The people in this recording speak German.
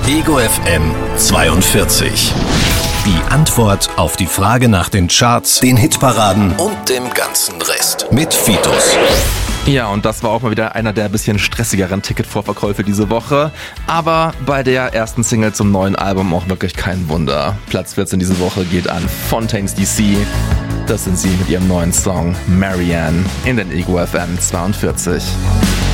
Ego FM 42. Die Antwort auf die Frage nach den Charts, den Hitparaden und dem ganzen Rest. Mit Fitus. Ja, und das war auch mal wieder einer der bisschen stressigeren Ticketvorverkäufe diese Woche. Aber bei der ersten Single zum neuen Album auch wirklich kein Wunder. Platz 14 diese Woche geht an Fontaines DC. Das sind sie mit ihrem neuen Song Marianne in den Ego FM 42.